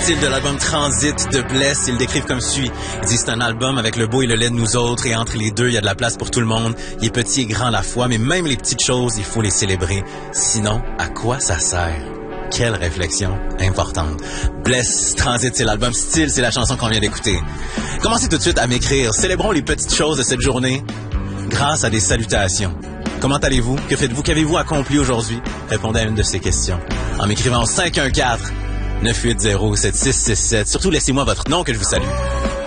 style de l'album Transit de Bless. Ils le décrivent comme suit. Ils disent c'est un album avec le beau et le laid de nous autres et entre les deux, il y a de la place pour tout le monde. Il est petit et grand à la fois, mais même les petites choses, il faut les célébrer. Sinon, à quoi ça sert? Quelle réflexion importante. Bless, Transit, c'est l'album. Style, c'est la chanson qu'on vient d'écouter. Commencez tout de suite à m'écrire. Célébrons les petites choses de cette journée grâce à des salutations. Comment allez-vous? Que faites-vous? Qu'avez-vous accompli aujourd'hui? Répondez à une de ces questions en m'écrivant au 514-980-7667. Surtout, laissez-moi votre nom que je vous salue.